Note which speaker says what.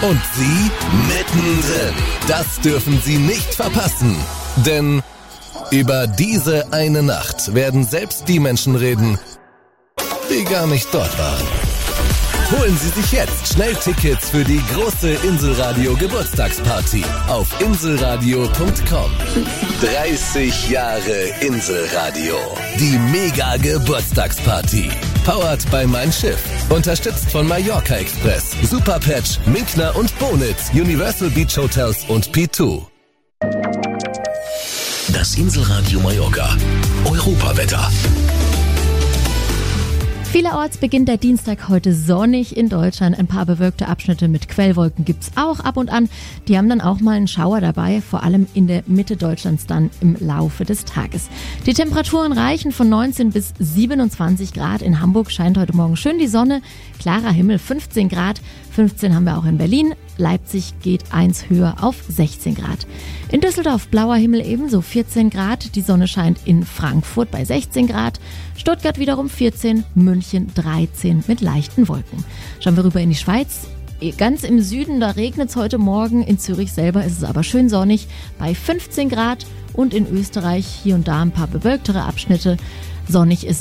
Speaker 1: Und Sie mittendrin. Das dürfen Sie nicht verpassen. Denn über diese eine Nacht werden selbst die Menschen reden, die gar nicht dort waren. Holen Sie sich jetzt schnell Tickets für die große Inselradio Geburtstagsparty auf inselradio.com. 30 Jahre Inselradio. Die Mega Geburtstagsparty. Powered by Mein Schiff. Unterstützt von Mallorca Express, Superpatch, Minkner und Bonitz, Universal Beach Hotels und P2.
Speaker 2: Das Inselradio Mallorca. Europawetter.
Speaker 3: Vielerorts beginnt der Dienstag heute sonnig in Deutschland. Ein paar bewölkte Abschnitte mit Quellwolken gibt's auch ab und an. Die haben dann auch mal einen Schauer dabei, vor allem in der Mitte Deutschlands dann im Laufe des Tages. Die Temperaturen reichen von 19 bis 27 Grad. In Hamburg scheint heute Morgen schön die Sonne. Klarer Himmel, 15 Grad. 15 haben wir auch in Berlin. Leipzig geht 1 höher auf 16 Grad. In Düsseldorf blauer Himmel ebenso 14 Grad. Die Sonne scheint in Frankfurt bei 16 Grad. Stuttgart wiederum 14, München 13 mit leichten Wolken. Schauen wir rüber in die Schweiz. Ganz im Süden, da regnet es heute Morgen. In Zürich selber ist es aber schön sonnig bei 15 Grad. Und in Österreich hier und da ein paar bewölktere Abschnitte. Sonnig ist